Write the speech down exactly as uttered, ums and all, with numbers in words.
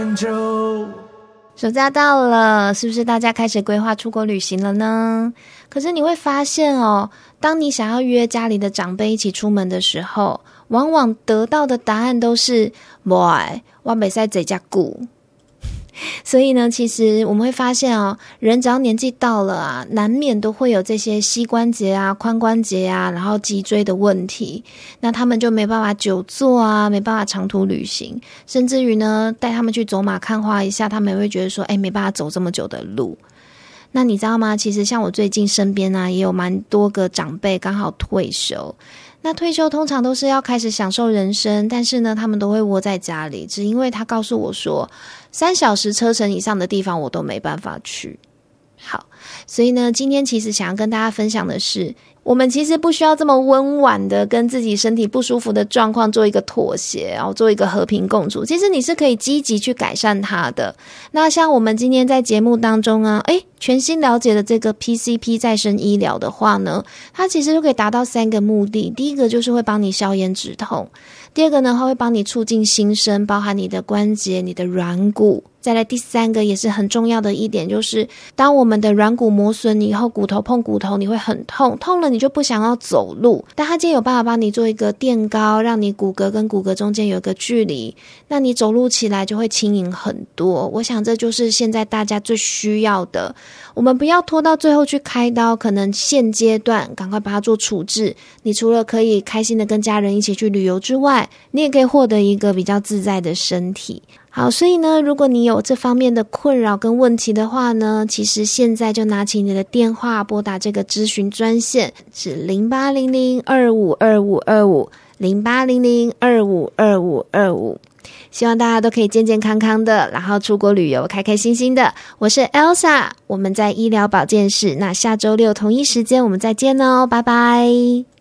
暑假到了，是不是大家开始规划出国旅行了呢？可是你会发现哦，当你想要约家里的长辈一起出门的时候，往往得到的答案都是不爱，我不可以在家顾。所以呢，其实我们会发现哦，人只要年纪到了啊，难免都会有这些膝关节啊、髋关节啊，然后脊椎的问题。那他们就没办法久坐啊，没办法长途旅行，甚至于呢，带他们去走马看花一下，他们也会觉得说，哎，没办法走这么久的路。那你知道吗？其实像我最近身边啊，也有蛮多个长辈刚好退休。那退休通常都是要开始享受人生，但是呢，他们都会窝在家里，只因为他告诉我说，三小时车程以上的地方我都没办法去。好，所以呢，今天其实想要跟大家分享的是，我们其实不需要这么温婉的跟自己身体不舒服的状况做一个妥协，然后做一个和平共处。其实你是可以积极去改善它的。那像我们今天在节目当中啊，诶，全新了解的这个 P C P 再生医疗的话呢，它其实就可以达到三个目的。第一个就是会帮你消炎止痛，第二个呢，它会帮你促进新生，包含你的关节、你的软骨。再来第三个也是很重要的一点，就是当我们的软骨磨损以后，骨头碰骨头你会很痛，痛了你就不想要走路，但它今天有办法帮你做一个垫高，让你骨骼跟骨骼中间有一个距离，那你走路起来就会轻盈很多。我想这就是现在大家最需要的，我们不要拖到最后去开刀，可能现阶段赶快把它做处置，你除了可以开心的跟家人一起去旅游之外，你也可以获得一个比较自在的身体。好，所以呢，如果你有这方面的困扰跟问题的话呢，其实现在就拿起你的电话拨打这个咨询专线，是零八零零二五二五二五 零八零零二五二五二五。希望大家都可以健健康康的，然后出国旅游开开心心的。我是 Elsa， 我们在医疗保健室，那下周六同一时间我们再见哦，拜拜。